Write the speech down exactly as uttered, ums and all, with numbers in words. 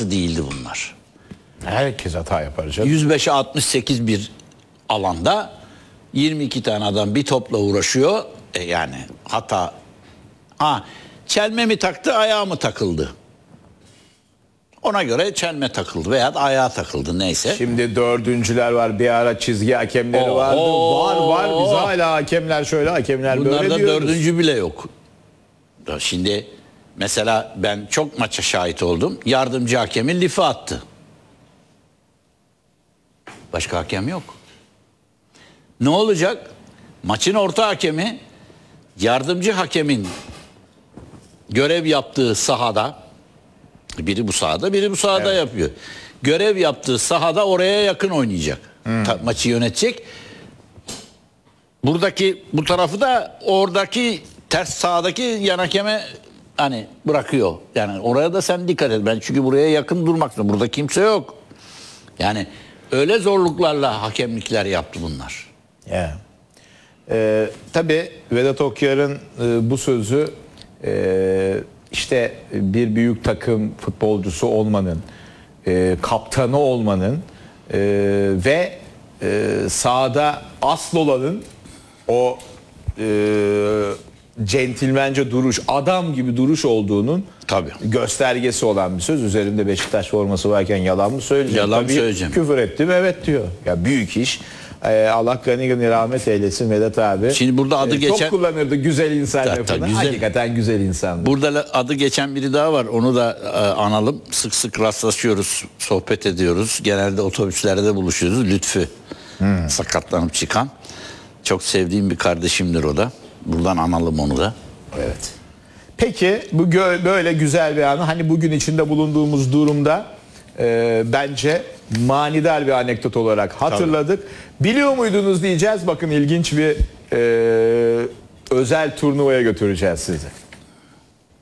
hatası değildi bunlar. Herkes hata yapar canım. yüz beşe altmış sekiz bir alanda yirmi iki tane adam bir topla uğraşıyor. E yani hata. Ha, çelme mi taktı, ayağı mı takıldı? Ona göre çelme takıldı veya ayağa takıldı, neyse. Şimdi dördüncüler var, bir ara çizgi hakemleri Oo, vardı. oo, var var biz oo. hala hakemler şöyle, hakemler böyle Bunlarda diyoruz. dördüncü bile yok. Şimdi mesela ben çok maça şahit oldum. Yardımcı hakemin lifi attı. Başka hakem yok. Ne olacak? Maçın orta hakemi yardımcı hakemin görev yaptığı sahada, biri bu sahada biri bu sahada Evet. yapıyor. Görev yaptığı sahada oraya yakın oynayacak. Hmm. Ta- maçı yönetecek. Buradaki bu tarafı da oradaki ters sahadaki yan hakeme hani bırakıyor. Yani oraya da sen dikkat et. Ben çünkü buraya yakın durmak istiyorum. Burada kimse yok. Yani öyle zorluklarla hakemlikler yaptı bunlar. Yeah. Ee, tabii Vedat Okyar'ın e, bu sözü e, işte bir büyük takım futbolcusu olmanın, e, kaptanı olmanın e, ve e, sahada asıl olanın o e, centilmence duruş, adam gibi duruş olduğunun Tabii. göstergesi olan bir söz. Üzerinde Beşiktaş forması varken yalan mı söyleyeceğim? Yalan Tabii söyleyeceğim. Küfür ettim, evet diyor. Ya büyük iş. Ee, Allah gani gani rahmet eylesin Vedat abi. Şimdi burada adı Ee, geçen- çok kullanırdı güzel insan Zaten lafını. güzel. Hakikaten güzel insandı. Burada la- adı geçen biri daha var. Onu da e, analım. Sık sık rastlaşıyoruz, sohbet ediyoruz. Genelde otobüslerde buluşuyoruz. Lütfü. Sakatlanıp çıkan. Çok sevdiğim bir kardeşimdir o da. Buradan analım onu da. Evet. Peki bu gö- böyle güzel bir anı hani bugün içinde bulunduğumuz durumda e, bence manidar bir anekdot olarak hatırladık. Biliyor muydunuz diyeceğiz. Bakın ilginç bir e, özel turnuvaya götüreceğiz sizi.